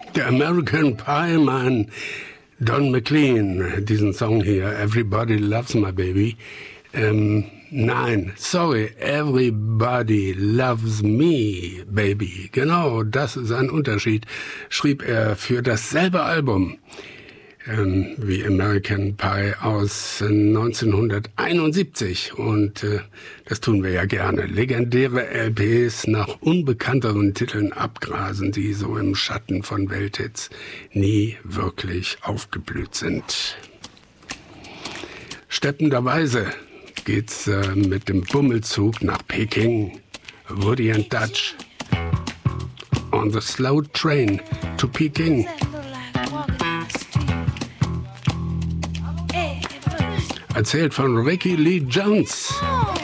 Der American Pie Mann, Don McLean, diesen Song hier, Everybody Loves My Baby. Nein, sorry, Everybody Loves Me, Baby. Genau, das ist ein Unterschied, schrieb er für dasselbe Album wie American Pie aus 1971. Und das tun wir ja gerne. Legendäre LPs nach unbekannteren Titeln abgrasen, die so im Schatten von Welthits nie wirklich aufgeblüht sind. Steppenderweise geht's mit dem Bummelzug nach Peking. Woody and Dutch on the slow train to Peking. Erzählt von Ricky Lee Jones.